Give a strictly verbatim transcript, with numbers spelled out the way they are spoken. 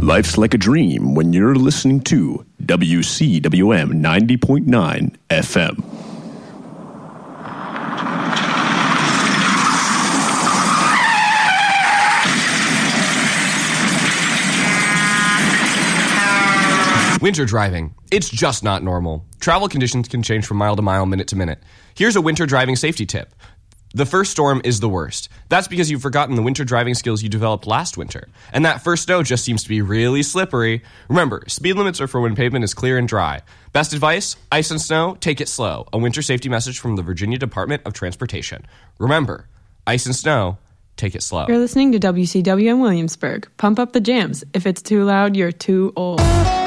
Life's like a dream when you're listening to W C W M ninety point nine F M. Winter driving. It's just not normal. Travel conditions can change from mile to mile, minute to minute. Here's a winter driving safety tip. The first storm is the worst. That's because you've forgotten the winter driving skills you developed last winter. And that first snow just seems to be really slippery. Remember, speed limits are for when pavement is clear and dry. Best advice? Ice and snow, take it slow. A winter safety message from the Virginia Department of Transportation. Remember, ice and snow, take it slow. You're listening to W C W M Williamsburg. Pump up the jams. If it's too loud, you're too old.